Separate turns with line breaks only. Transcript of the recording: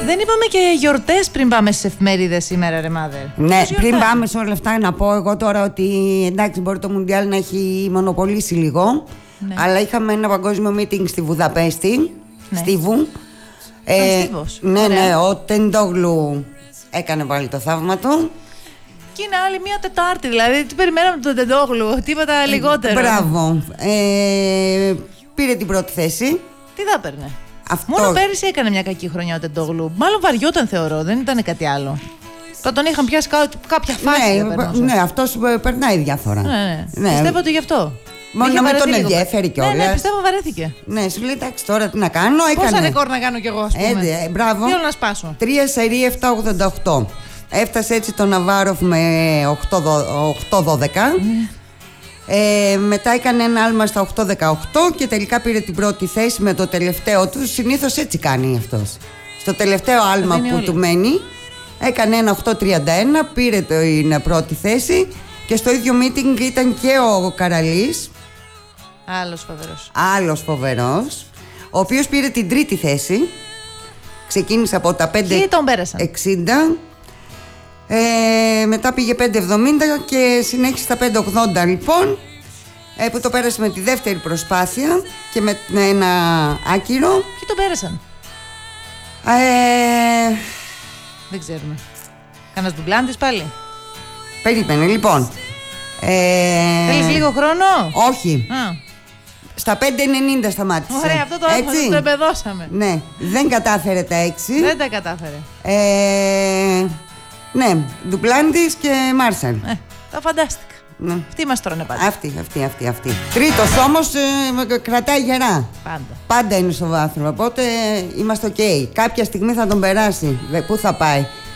Δεν είπαμε και γιορτές πριν πάμε στις εφημερίδες σήμερα, ρε Μάδερ.
Ναι, πριν πάμε σε όλα αυτά, να πω εγώ τώρα ότι εντάξει, μπορεί το Μουντιάλ να έχει μονοπολίσει λίγο. Ναι. Αλλά είχαμε ένα παγκόσμιο meeting στη Βουδαπέστη, ναι. Στίβου. Ναι, ο Τεντόγλου έκανε πάλι το θαύμα του.
Και είναι άλλη μια Τετάρτη, δηλαδή τι περιμέναμε τον Τεντόγλου, τίποτα λιγότερο.
Μπράβο. Πήρε την πρώτη θέση.
Τι θα έπαιρνε? Μόνο πέρυσι έκανε μια κακή χρονιά ο Τεντόγλου. Μάλλον βαριόταν, θεωρώ, δεν ήταν κάτι άλλο. Τον είχαν πιάσει κάποια φάση.
Ναι, αυτός περνάει διάφορα.
Ναι. Πιστεύω ότι γι' αυτό.
Μόνο να μην τον ενδιαφέρει κιόλας.
Ναι, πιστεύω βαρέθηκε.
Ναι, σου λέει εντάξει, τώρα τι να κάνω.
Πόσα ρεκόρ να κάνω κι εγώ, ας πούμε.
Μπράβο.
Τι όλο να σπάσω.
3 σερί 7-88. Έφτασε έτσι το Ναβάροφ με 8-12. Μετά έκανε ένα άλμα στα 8-18 και τελικά πήρε την πρώτη θέση με το τελευταίο του. Συνήθως έτσι κάνει αυτός. Στο τελευταίο άλμα που του μένει έκανε ένα 8-31, πήρε την πρώτη θέση. Και στο ίδιο meeting ήταν και ο Καραλής. Άλλος φοβερός. Ο οποίος πήρε την τρίτη θέση. Ξεκίνησε από τα 5-60. Μετά πήγε 5-70 και συνέχισε στα 5-80 λοιπόν, που το πέρασε με τη δεύτερη προσπάθεια και με ένα άκυρο.
Ποιοι το πέρασαν? Δεν ξέρουμε. Κάνας ντουγκλάντης πάλι?
Περίμενε λοιπόν.
Θέλεις λίγο χρόνο?
Όχι. Στα 5.90 σταμάτησε.
Ωραία, αυτό το επεδώσαμε.
Ναι, δεν κατάφερε τα 6.
Δεν τα κατάφερε.
Ναι, Ντουπλάντης και Μάρσαλ.
Τα φαντάστηκα. Ναι. Αυτοί μας τρώνε πάντα.
Αυτοί. Τρίτος όμως κρατάει γερά. Πάντα είναι στο βάθρο. Οπότε είμαστε ok. Κάποια στιγμή θα τον περάσει. Πού θα πάει?